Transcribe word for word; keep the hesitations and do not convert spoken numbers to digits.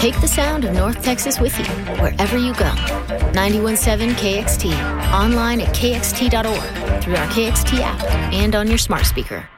Take the sound of North Texas with you, wherever you go. ninety-one point seven K X T, online at K X T dot org, through our K X T app, and on your smart speaker.